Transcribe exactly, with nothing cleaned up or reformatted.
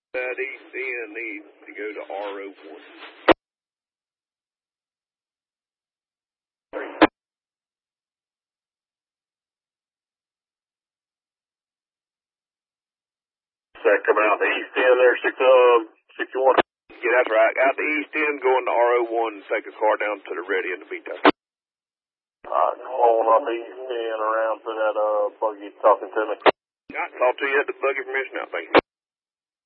That east end needs to go to R O one. That coming out the east end there, six, uh, sixty-one. Yeah, that's right. Out the east end, going to R O one, take a car down to the ready in the meantime. Alright, rolling up east end around to that, uh, buggy talking to me. I'll talk to you at the buggy permission now, thank you.